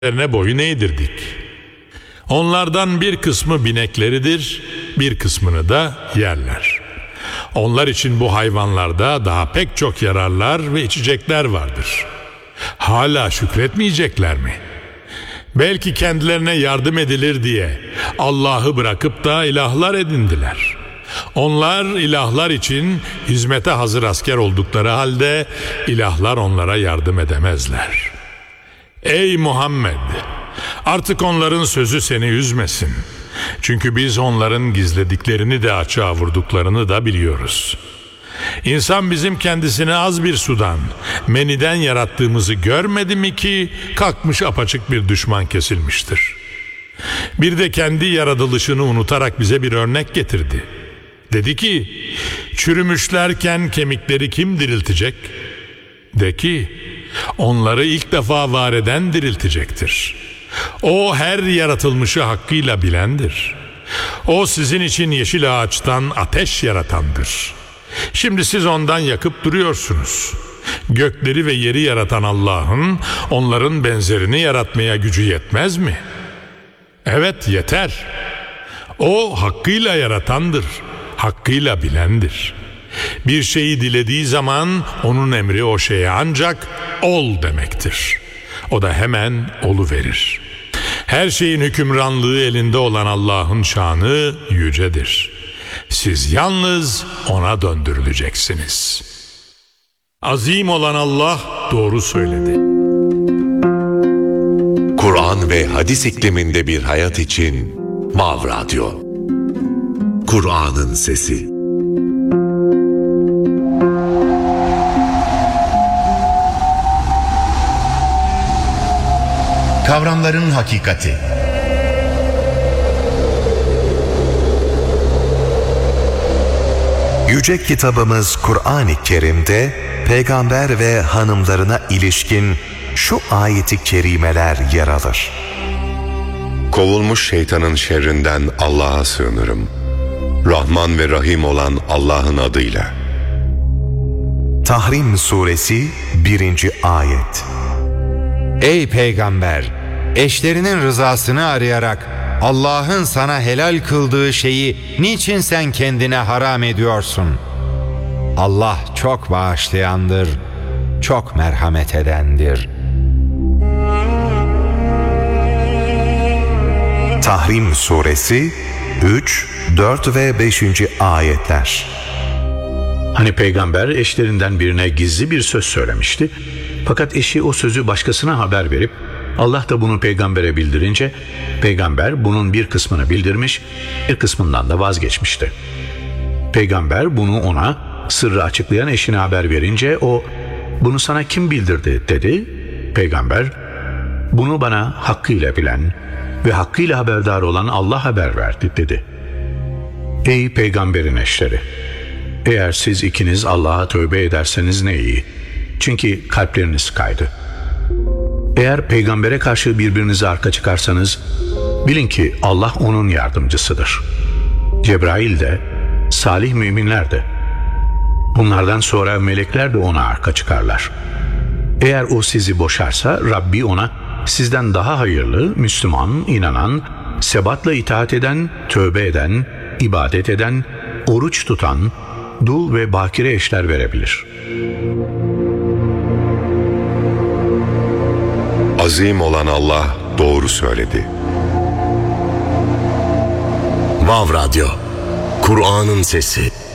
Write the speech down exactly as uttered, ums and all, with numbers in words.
Üzerine boyun eğdirdik. Onlardan bir kısmı binekleridir, bir kısmını da yerler. Onlar için bu hayvanlarda daha pek çok yararlar ve içecekler vardır. Hala şükretmeyecekler mi? Belki kendilerine yardım edilir diye Allah'ı bırakıp da ilahlar edindiler. Onlar ilahlar için hizmete hazır asker oldukları halde ilahlar onlara yardım edemezler. Ey Muhammed! Artık onların sözü seni üzmesin. Çünkü biz onların gizlediklerini de açığa vurduklarını da biliyoruz. İnsan bizim kendisini az bir sudan, meniden yarattığımızı görmedi mi ki kalkmış apaçık bir düşman kesilmiştir. Bir de kendi yaratılışını unutarak bize bir örnek getirdi. Dedi ki, çürümüşlerken kemikleri kim diriltecek? De ki, onları ilk defa var eden diriltecektir. O her yaratılmışı hakkıyla bilendir. O sizin için yeşil ağaçtan ateş yaratandır. Şimdi siz ondan yakıp duruyorsunuz. Gökleri ve yeri yaratan Allah'ın onların benzerini yaratmaya gücü yetmez mi? Evet, yeter. O hakkıyla yaratandır, hakkıyla bilendir. Bir şeyi dilediği zaman onun emri o şeye ancak ol demektir. O da hemen oluverir. Her şeyin hükümranlığı elinde olan Allah'ın şanı yücedir. Siz yalnız ona döndürüleceksiniz. Azim olan Allah doğru söyledi. Kur'an ve hadis ikliminde bir hayat için Vav Radyo. Kur'an'ın sesi. Kavramların hakikati. Yüce kitabımız Kur'an-ı Kerim'de peygamber ve hanımlarına ilişkin şu ayeti kerimeler yer alır. Kovulmuş şeytanın şerrinden Allah'a sığınırım. Rahman ve Rahim olan Allah'ın adıyla. Tahrim Suresi birinci ayet. Ey peygamber! Eşlerinin rızasını arayarak Allah'ın sana helal kıldığı şeyi niçin sen kendine haram ediyorsun? Allah çok bağışlayandır, çok merhamet edendir. Tahrim Suresi üç, dört ve beşinci ayetler. Hani peygamber eşlerinden birine gizli bir söz söylemişti. Fakat eşi o sözü başkasına haber verip Allah da bunu peygambere bildirince peygamber bunun bir kısmını bildirmiş, bir kısmından da vazgeçmişti. Peygamber bunu ona sırrı açıklayan eşine haber verince o bunu sana kim bildirdi dedi. Peygamber bunu bana hakkıyla bilen ve hakkıyla haberdar olan Allah haber verdi dedi. Ey peygamberin eşleri! Eğer siz ikiniz Allah'a tövbe ederseniz ne iyi. Çünkü kalpleriniz kaydı. Eğer peygambere karşı birbirinize arka çıkarsanız bilin ki Allah onun yardımcısıdır. Cebrail de, salih müminler de. Bunlardan sonra melekler de ona arka çıkarlar. Eğer o sizi boşarsa Rabbi ona sizden daha hayırlı, Müslüman, inanan, sebatla itaat eden, tövbe eden, ibadet eden, oruç tutan, dul ve bakire eşler verebilir. Azim olan Allah doğru söyledi. Vav Radyo. Kur'an'ın sesi.